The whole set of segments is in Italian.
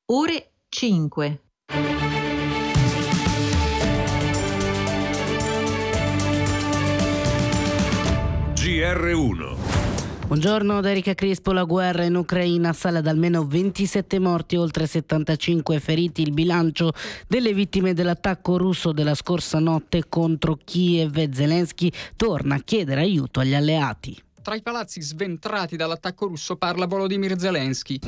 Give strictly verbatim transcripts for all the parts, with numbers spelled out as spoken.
ore cinque. G R uno. Buongiorno da Erika Crispo. La guerra in Ucraina sale ad almeno ventisette morti, oltre settantacinque feriti. Il bilancio delle vittime dell'attacco russo della scorsa notte contro Kiev. e Zelensky torna a chiedere aiuto agli alleati. Tra i palazzi sventrati dall'attacco russo parla Volodymyr Zelensky.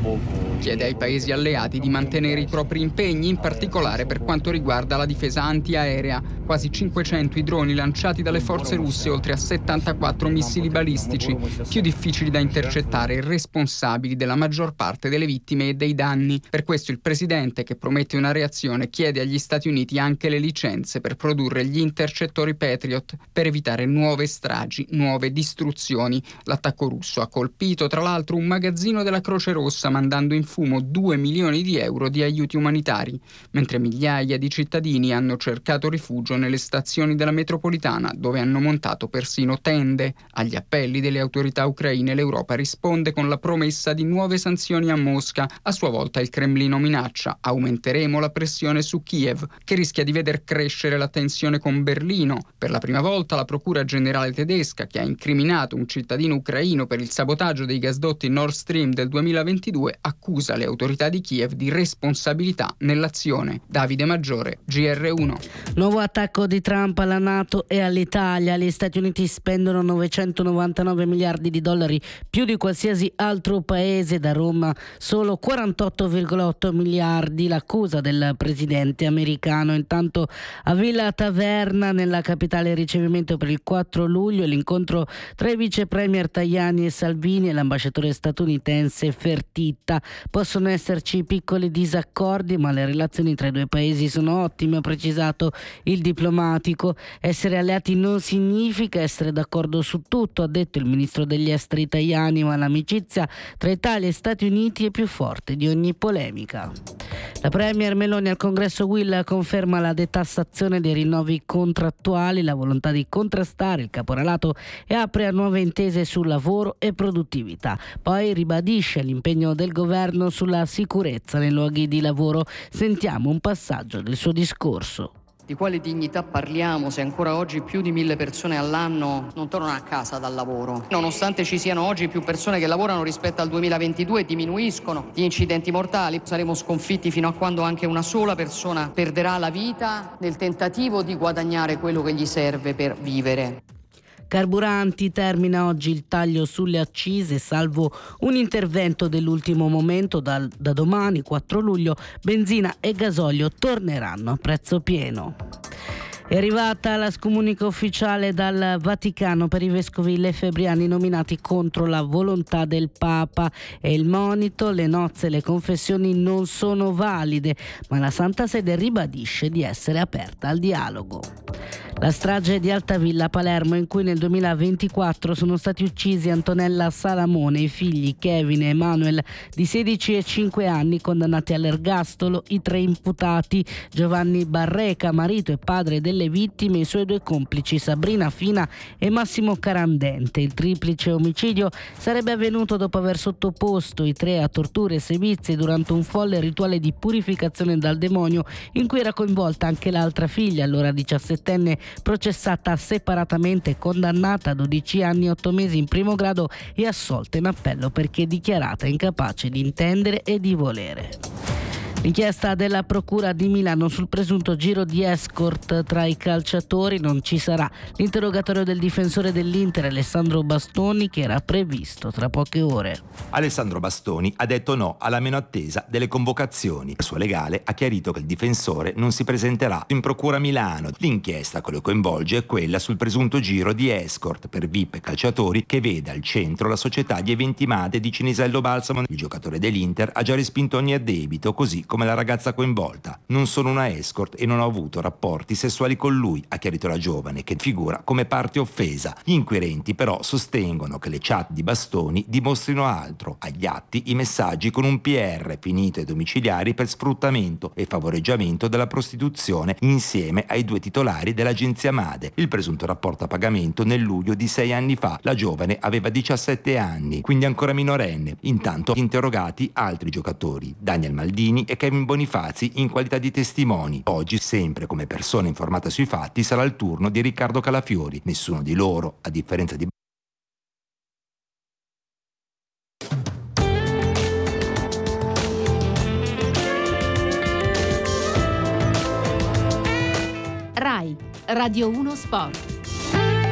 Chiede ai paesi alleati di mantenere i propri impegni, in particolare per quanto riguarda la difesa antiaerea. Quasi cinquecento i droni lanciati dalle forze russe, oltre a settantaquattro missili balistici, più difficili da intercettare e responsabili della maggior parte delle vittime e dei danni. Per questo il presidente, che promette una reazione, chiede agli Stati Uniti anche le licenze per produrre gli intercettori Patriot per evitare nuove stragi, nuove distruzioni. L'attacco russo ha colpito tra l'altro un magazzino della Croce Rossa, mandando in fumo due milioni di euro di aiuti umanitari, mentre migliaia di cittadini hanno cercato rifugio nelle stazioni della metropolitana, dove hanno montato persino tende. Agli appelli delle autorità ucraine l'Europa risponde con la promessa di nuove sanzioni a Mosca. A sua volta il Cremlino minaccia: aumenteremo la pressione su Kiev, che rischia di veder crescere la tensione con Berlino. Per la prima volta la Procura Generale tedesca, che ha incriminato un cittadino ucraino per il sabotaggio dei gasdotti Nord Stream del duemilaventidue, accusa le autorità di Kiev di responsabilità nell'azione. Davide Maggiore, G R uno. Nuovo attacco di Trump alla NATO e all'Italia. Gli Stati Uniti spendono novecentonovantanove miliardi di dollari, più di qualsiasi altro paese. Da Roma solo quarantotto virgola otto miliardi. L'accusa del presidente americano. Intanto a Villa Taverna, nella capitale, il ricevimento per il quattro luglio, l'incontro tra i vice premier Tajani e Salvini e l'ambasciatore statunitense Fertitta. Possono esserci piccoli disaccordi, ma le relazioni tra i due paesi sono ottime, ha precisato il diplomatico. Essere alleati non significa essere d'accordo su tutto, ha detto il ministro degli esteri Tajani, ma l'amicizia tra Italia e Stati Uniti è più forte di ogni polemica. La premier Meloni al congresso Will conferma la detassazione dei rinnovi contrattuali, la volontà di contrastare il caporalato e apre a nuove intese su lavoro e produttività. Poi ribadisce l'impegno del governo sulla sicurezza nei luoghi di lavoro. Sentiamo un passaggio del suo discorso. Di quale dignità parliamo se ancora oggi più di mille persone all'anno non tornano a casa dal lavoro? Nonostante ci siano oggi più persone che lavorano rispetto al duemilaventidue e diminuiscono gli incidenti mortali, saremo sconfitti fino a quando anche una sola persona perderà la vita nel tentativo di guadagnare quello che gli serve per vivere. Carburanti, termina oggi il taglio sulle accise, salvo un intervento dell'ultimo momento. Da, da domani, quattro luglio, benzina e gasolio torneranno a prezzo pieno. È arrivata la scomunica ufficiale dal Vaticano per i vescovi lefebbriani nominati contro la volontà del Papa. E il monito: le nozze e le confessioni non sono valide, ma la Santa Sede ribadisce di essere aperta al dialogo. La strage di Altavilla a Palermo, in cui nel duemilaventiquattro sono stati uccisi Antonella Salamone e i figli Kevin e Emanuel di sedici e cinque anni, condannati all'ergastolo i tre imputati: Giovanni Barreca, marito e padre delle vittime, e i suoi due complici Sabrina Fina e Massimo Carandente. Il triplice omicidio sarebbe avvenuto dopo aver sottoposto i tre a torture e sevizie durante un folle rituale di purificazione dal demonio, in cui era coinvolta anche l'altra figlia, allora diciassettenne, processata separatamente e condannata a dodici anni e otto mesi in primo grado e assolta in appello perché dichiarata incapace di intendere e di volere. L'inchiesta della Procura di Milano sul presunto giro di escort tra i calciatori. Non ci sarà l'interrogatorio del difensore dell'Inter Alessandro Bastoni, che era previsto tra poche ore. Alessandro Bastoni ha detto no alla meno attesa delle convocazioni. Il suo legale ha chiarito che il difensore non si presenterà in Procura Milano. L'inchiesta che lo coinvolge è quella sul presunto giro di escort per V I P e calciatori, che vede al centro la società di eventi Made di Cinisello Balsamo. Il giocatore dell'Inter ha già respinto ogni addebito, così come come la ragazza coinvolta. Non sono una escort e non ho avuto rapporti sessuali con lui, ha chiarito la giovane, che figura come parte offesa. Gli inquirenti però sostengono che le chat di Bastoni dimostrino altro. Agli atti i messaggi con un P R finito ai domiciliari per sfruttamento e favoreggiamento della prostituzione insieme ai due titolari dell'agenzia Made. Il presunto rapporto a pagamento nel luglio di sei anni fa. La giovane aveva diciassette anni, quindi ancora minorenne. Intanto interrogati altri giocatori, Daniel Maldini e Kevin Bonifazi, in qualità di testimoni. Oggi, sempre come persona informata sui fatti, sarà il turno di Riccardo Calafiori. Nessuno di loro, a differenza di Rai Radio uno Sport.